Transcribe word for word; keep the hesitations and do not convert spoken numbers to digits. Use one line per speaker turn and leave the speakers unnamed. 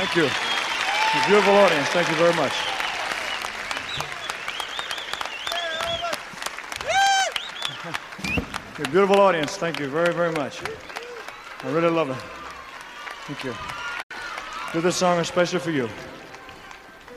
Thank you. A beautiful audience. Thank you very much. A beautiful audience. Thank you very, very much. I really love it. Thank you. Do this song especially for you.